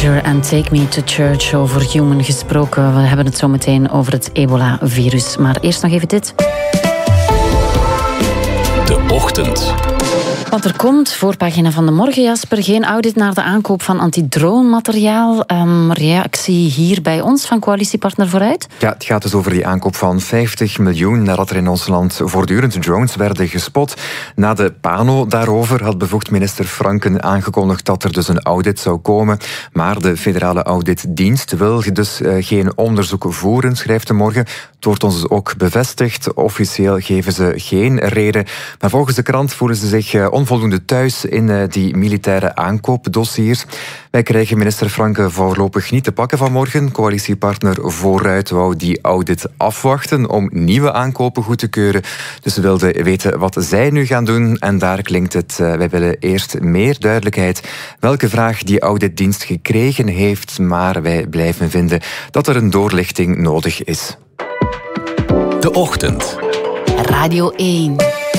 Treasure and Take Me to Church. Over Human gesproken. We hebben het zo meteen over het ebola-virus. Maar eerst nog even dit. De Ochtend. Wat er komt, voorpagina van de morgen, Jasper. Geen audit naar de aankoop van antidroonmateriaal. Reactie hier bij ons van coalitiepartner Vooruit? Ja, het gaat dus over die aankoop van 50 miljoen... nadat er in ons land voortdurend drones werden gespot. Na de pano daarover had bevoegd minister Franken aangekondigd... dat er dus een audit zou komen. Maar de federale auditdienst wil dus geen onderzoek voeren, schrijft de morgen. Het wordt ons dus ook bevestigd. Officieel geven ze geen reden. Maar volgens de krant voelen ze zich onvoldoende thuis in die militaire aankoopdossiers. Wij krijgen minister Franken voorlopig niet te pakken vanmorgen. Coalitiepartner Vooruit wou die audit afwachten om nieuwe aankopen goed te keuren. Dus ze wilden weten wat zij nu gaan doen. En daar klinkt het, wij willen eerst meer duidelijkheid welke vraag die auditdienst gekregen heeft. Maar wij blijven vinden dat er een doorlichting nodig is. De Ochtend. Radio 1.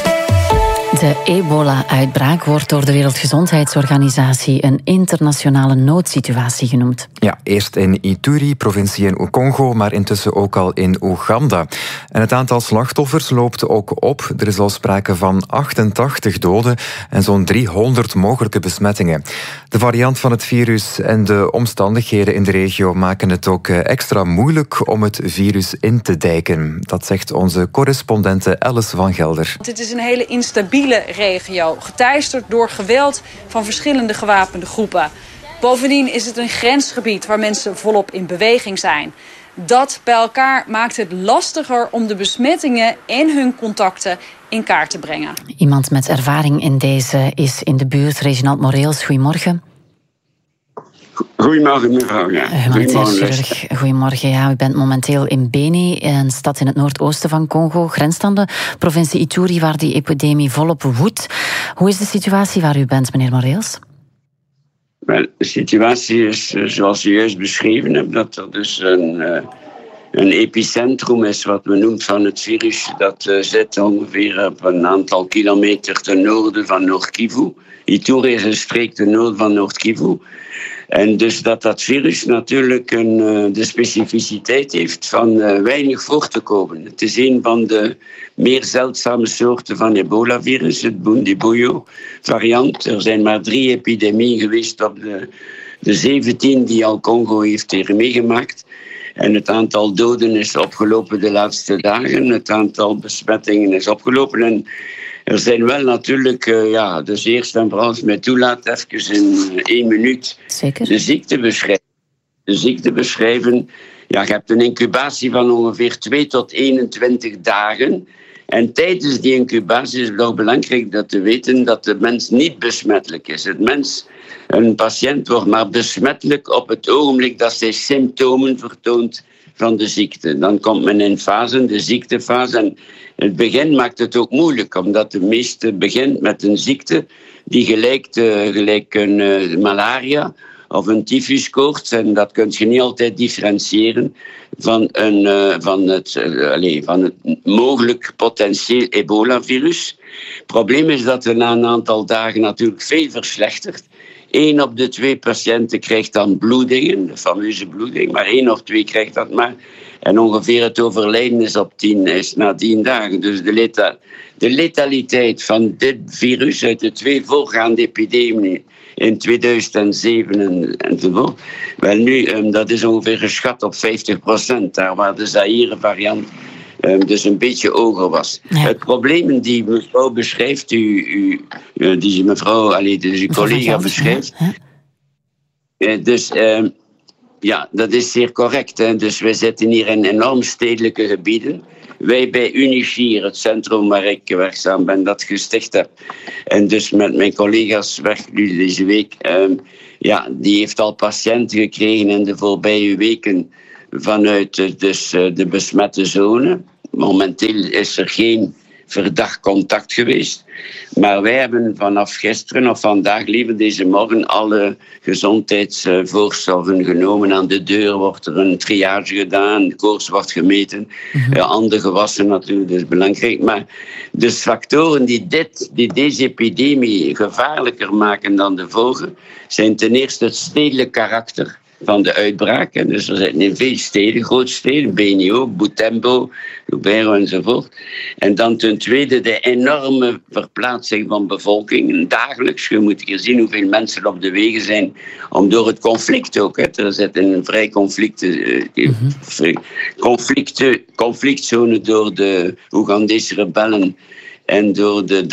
De ebola-uitbraak wordt door de Wereldgezondheidsorganisatie een internationale noodsituatie genoemd. Ja, eerst in Ituri, provincie in Congo, maar intussen ook al in Oeganda. En het aantal slachtoffers loopt ook op. Er is al sprake van 88 doden en zo'n 300 mogelijke besmettingen. De variant van het virus en de omstandigheden in de regio maken het ook extra moeilijk om het virus in te dijken. Dat zegt onze correspondente Alice van Gelder. Dit is een hele instabiele regio, geteisterd door geweld van verschillende gewapende groepen. Bovendien is het een grensgebied waar mensen volop in beweging zijn. Dat bij elkaar maakt het lastiger om de besmettingen en hun contacten in kaart te brengen. Iemand met ervaring in deze is in de buurt, Reginald Moreels. Goedemorgen. Goedemorgen, mevrouw. Ja. Goedemorgen. Ja, u bent momenteel in Beni, een stad in het noordoosten van Congo, grensst aan de provincie Ituri, waar die epidemie volop woedt. Hoe is de situatie waar u bent, meneer Moreels? Wel, de situatie is zoals u juist beschreven hebt, dat er dus een epicentrum is, wat men noemt, van het virus. Dat zit ongeveer op een aantal kilometer ten noorden van Noord-Kivu. Ituri is een streek ten noorden van Noord-Kivu. En dus dat virus natuurlijk de specificiteit heeft van weinig voor te komen. Het is een van de meer zeldzame soorten van ebola-virus, het Bundibugyo-variant. Er zijn maar 3 epidemieën geweest op de 17 die al Congo heeft meegemaakt. En het aantal doden is opgelopen de laatste dagen. Het aantal besmettingen is opgelopen. En er zijn wel natuurlijk, dus eerst en vooral als mij toelaat, even in 1 minuut Zeker. De ziekte beschrijven. Ja, je hebt een incubatie van ongeveer 2 tot 21 dagen. En tijdens die incubatie is het nog belangrijk dat te weten dat de mens niet besmettelijk is. Een patiënt wordt maar besmettelijk op het ogenblik dat zij symptomen vertoont van de ziekte. Dan komt men in de ziektefase. En het begin maakt het ook moeilijk, omdat de meeste begint met een ziekte die gelijk een malaria of een tyfuskoorts. En dat kun je niet altijd differentiëren van het mogelijk potentieel ebola-virus. Het probleem is dat er na een aantal dagen natuurlijk veel verslechtert. 1 op de 2 patiënten krijgt dan bloedingen, de fameuze bloeding, maar 1 of 2 krijgt dat maar. En ongeveer het overlijden is na 10 dagen. Dus de letaliteit van dit virus uit de 2 voorgaande epidemieën in 2007 enzovoort. Wel nu, dat is ongeveer geschat op 50%, daar waar de Zaire-variant dus een beetje hoger was. Ja. Het probleem die mevrouw beschrijft, die uw collega beschrijft. Ja. Dat is zeer correct. Hè? Dus wij zitten hier in enorm stedelijke gebieden. Wij bij Unichier, het centrum waar ik werkzaam ben, dat gesticht heb. En dus met mijn collega's werk nu deze week. Die heeft al patiënten gekregen in de voorbije weken vanuit de besmette zone. Momenteel is er geen verdacht contact geweest. Maar wij hebben vanaf gisteren of vandaag, liever deze morgen, alle gezondheidsvoorstellen genomen. Aan de deur wordt er een triage gedaan, de koorts wordt gemeten. Handen gewassen natuurlijk, dat is belangrijk. Maar de factoren die deze epidemie gevaarlijker maken dan de vorige, zijn ten eerste het stedelijk karakter van de uitbraak. En dus er zijn in veel steden, grootsteden, Benio, Butembo, Lubero enzovoort. En dan ten tweede de enorme verplaatsing van bevolking. Dagelijks, je moet hier zien hoeveel mensen op de wegen zijn, om door het conflict ook. Er zit een vrij conflictzone door de Oegandese rebellen en door de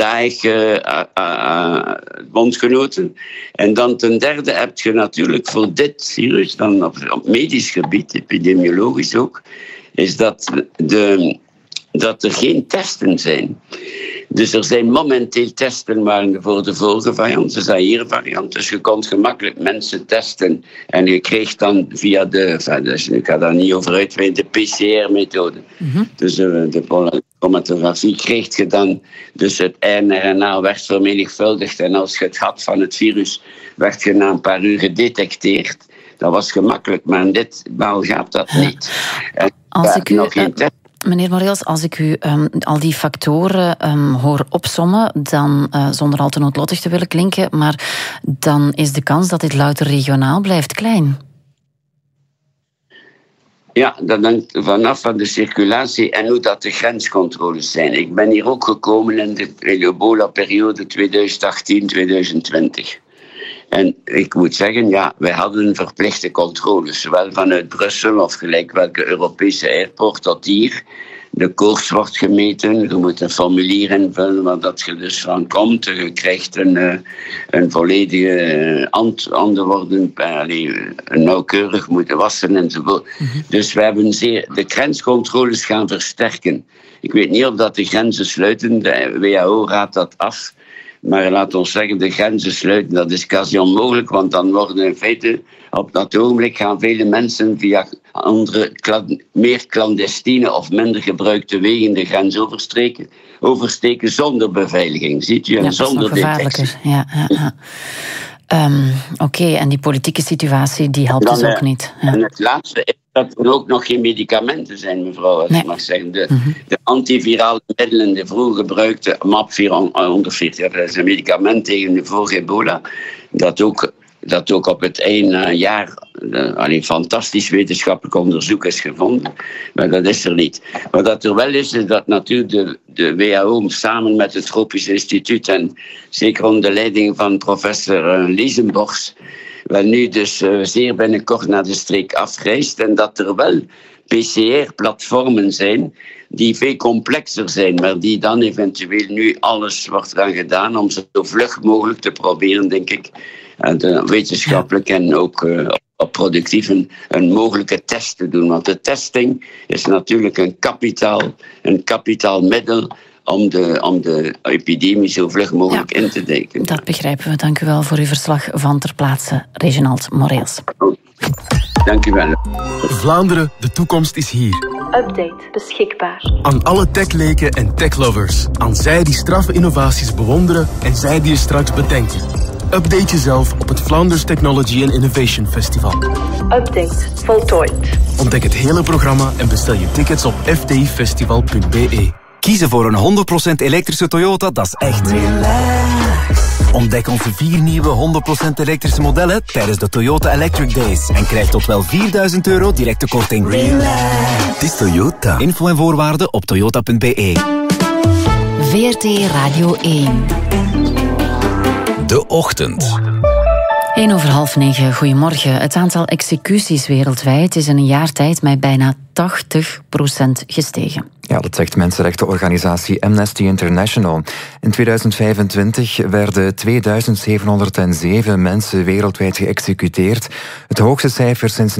Daesh-bondgenoten. En dan ten derde heb je natuurlijk voor dit virus, dan op medisch gebied, epidemiologisch ook, is dat er geen testen zijn. Dus er zijn momenteel testen, maar voor de vorige variant, de Zaire-variant. Dus je kon gemakkelijk mensen testen. En je kreeg dan via ik ga daar niet over uitweiden, de PCR-methode. Dus de chromatografie kreeg je dan. Dus het RNA werd vermenigvuldigd. En als je het had van het virus, werd je na een paar uur gedetecteerd. Dat was gemakkelijk, maar in dit geval gaat dat niet. Meneer Moreels, als ik u al die factoren hoor opsommen, dan, zonder al te noodlottig te willen klinken, maar dan is de kans dat dit louter regionaal blijft klein. Ja, dat hangt vanaf van de circulatie en hoe dat de grenscontroles zijn. Ik ben hier ook gekomen in de ebola-periode 2018-2020. En ik moet zeggen, ja, wij hadden verplichte controles, zowel vanuit Brussel of gelijk welke Europese airport tot hier. De koorts wordt gemeten, je moet een formulier invullen waar dat je dus van komt. Je krijgt een volledige antwoorden, nauwkeurig moeten wassen enzovoort. Dus we hebben de grenscontroles gaan versterken. Ik weet niet of dat de grenzen sluiten, de WHO raadt dat af. Maar laat ons zeggen, de grenzen sluiten, dat is quasi onmogelijk, want dan worden in feite, op dat ogenblik gaan vele mensen via andere, meer clandestine of minder gebruikte wegen de grens oversteken zonder beveiliging, ziet u, en ja, zonder detectie. Ja. Oké, en die politieke situatie, die helpt dus ook niet. Ja. En het laatste is dat er ook nog geen medicamenten zijn, mevrouw, als ik mag zeggen. De antivirale middelen, de vroeger gebruikte MAP 440, dat is een medicament tegen de vorige ebola, dat ook op het 1 jaar fantastisch wetenschappelijk onderzoek is gevonden. Maar dat is er niet. Wat dat er wel is dat natuurlijk de WHO samen met het Tropisch Instituut en zeker onder de leiding van professor Liesenborgs wel nu dus zeer binnenkort naar de streek afreist en dat er wel PCR-platformen zijn die veel complexer zijn, maar die dan eventueel nu alles wordt eraan gedaan om zo vlug mogelijk te proberen, denk ik, wetenschappelijk en ook productief een mogelijke test te doen. Want de testing is natuurlijk een kapitaal middel om de epidemie zo vlug mogelijk in te deken. Dat begrijpen we. Dank u wel voor uw verslag van ter plaatse, Reginald Moreels. Dank u wel. Vlaanderen, de toekomst is hier. Update beschikbaar. Aan alle techleken en techlovers. Aan zij die straffe innovaties bewonderen en zij die je straks bedenken. Update jezelf op het Flanders Technology and Innovation Festival. Update voltooid. Ontdek het hele programma en bestel je tickets op fdifestival.be. Kiezen voor een 100% elektrische Toyota, dat is echt relax. Ontdek onze 4 nieuwe 100% elektrische modellen tijdens de Toyota Electric Days. En krijg tot wel €4.000 directe korting. Relax. Het is Toyota. Info en voorwaarden op toyota.be. VRT Radio 1. De Ochtend. 9:08. Goedemorgen. Het aantal executies wereldwijd is in een jaar tijd met bijna 80% gestegen. Ja, dat zegt mensenrechtenorganisatie Amnesty International. In 2025 werden 2707 mensen wereldwijd geëxecuteerd. Het hoogste cijfer sinds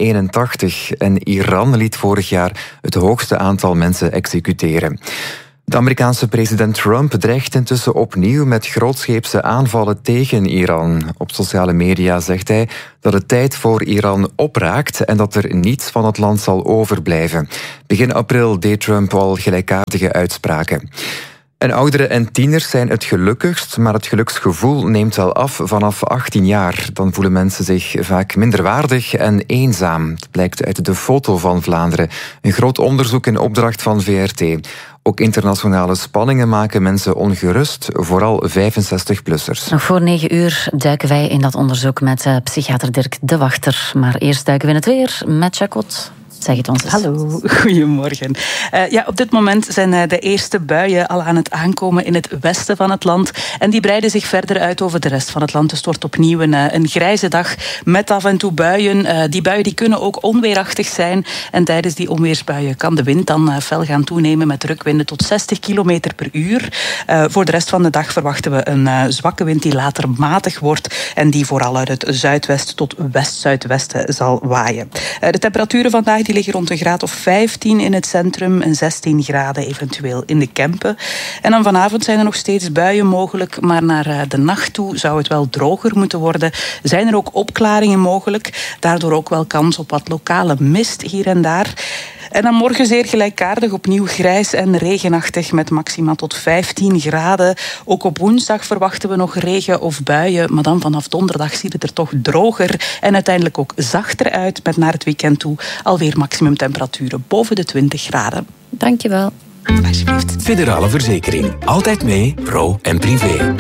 1981. En Iran liet vorig jaar het hoogste aantal mensen executeren. De Amerikaanse president Trump dreigt intussen opnieuw met grootscheepse aanvallen tegen Iran. Op sociale media zegt hij dat het tijd voor Iran opraakt en dat er niets van het land zal overblijven. Begin april deed Trump al gelijkaardige uitspraken. En ouderen en tieners zijn het gelukkigst, maar het geluksgevoel neemt wel af vanaf 18 jaar. Dan voelen mensen zich vaak minderwaardig en eenzaam. Dat blijkt uit de Foto van Vlaanderen. Een groot onderzoek in opdracht van VRT. Ook internationale spanningen maken mensen ongerust, vooral 65-plussers. Nog voor 9 uur duiken wij in dat onderzoek met psychiater Dirk De Wachter. Maar eerst duiken we in het weer met Jacot. Zeg het ons eens. Hallo, goedemorgen. Op dit moment zijn de eerste buien al aan het aankomen in het westen van het land. En die breiden zich verder uit over de rest van het land. Dus het wordt opnieuw een grijze dag met af en toe buien. Die buien die kunnen ook onweerachtig zijn. En tijdens die onweersbuien kan de wind dan fel gaan toenemen met drukwinden tot 60 km per uur. Voor de rest van de dag verwachten we een zwakke wind die later matig wordt. En die vooral uit het zuidwesten tot west-zuidwesten zal waaien. De temperaturen vandaag die liggen rond een graad of 15 in het centrum en 16 graden eventueel in de Kempen. En dan vanavond zijn er nog steeds buien mogelijk, maar naar de nacht toe zou het wel droger moeten worden. Zijn er ook opklaringen mogelijk, daardoor ook wel kans op wat lokale mist hier en daar. En dan morgen zeer gelijkaardig, opnieuw grijs en regenachtig met maxima tot 15 graden. Ook op woensdag verwachten we nog regen of buien, maar dan vanaf donderdag ziet het er toch droger en uiteindelijk ook zachter uit met naar het weekend toe alweer maximumtemperaturen boven de 20 graden. Dankjewel. Alsjeblieft. Federale Verzekering. Altijd mee, pro en privé.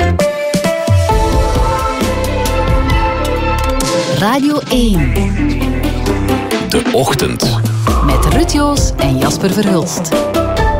Radio 1. De Ochtend. Met Ruud Joos en Jasper Verhulst.